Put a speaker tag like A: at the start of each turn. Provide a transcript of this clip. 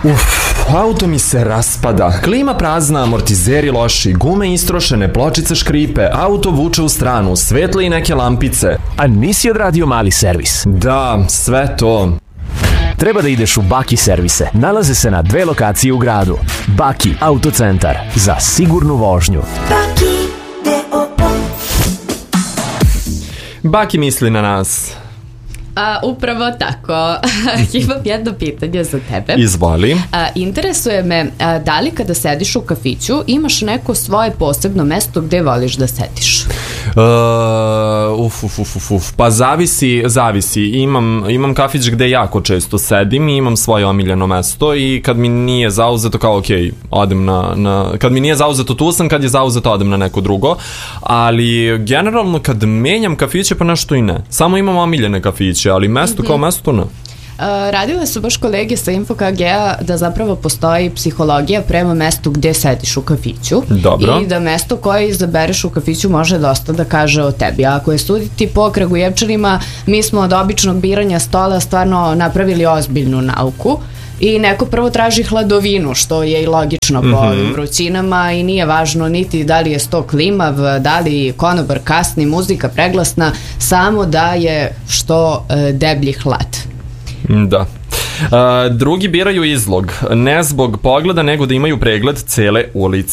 A: Auto mi se raspada, klima prazna, amortizeri loši, gume istrošene, pločice škripe, auto vuče u stranu, svetle i neke lampice.
B: A nisi odradio mali servis?
A: Da, sve to.
B: Treba da ideš u Baki servise. Nalaze se na 2 lokacije u gradu. Baki autocentar za sigurnu vožnju.
A: Baki misli na nas.
C: Upravo tako. Imam jedno pitanje za tebe.
A: Izvoli.
C: Interesuje me da li kada sediš u kafiću imaš neko svoje posebno mesto gde voliš da sediš?
A: Pa zavisi. Imam kafić gde jako često sedim i imam svoje omiljeno mesto i kad mi nije zauzeto kao odem kad mi nije zauzeto tu sam, kad je zauzeto odem na neko drugo, ali generalno kad menjam kafiće pa nešto i ne. Samo imam omiljene kafiće, ali mesto kao mesto ne.
C: Radile su baš kolege sa InfoKG-a da zapravo postoji psihologija prema mestu gde sediš u kafiću.
A: Dobro.
C: I da mesto koje izabereš u kafiću može dosta da kaže o tebi. A ako je suditi po Kragujevčanima, mi smo od običnog biranja stola stvarno napravili ozbiljnu nauku. I neko prvo traži hladovinu, što je i logično po ovim vrućinama i nije važno niti da li je sto klimav, da li konobar kasni, muzika preglasna, samo da je što deblji hlad.
A: Da. Drugi biraju izlog, ne zbog pogleda, nego da imaju pregled cele ulice.